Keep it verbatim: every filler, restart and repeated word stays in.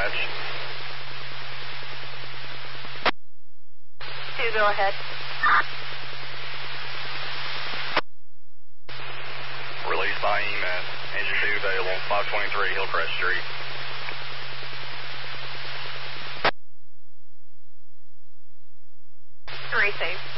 dispatch. Two, go ahead. Release by E M S. Engine two available, five twenty-three Hillcrest Street. Three, safe.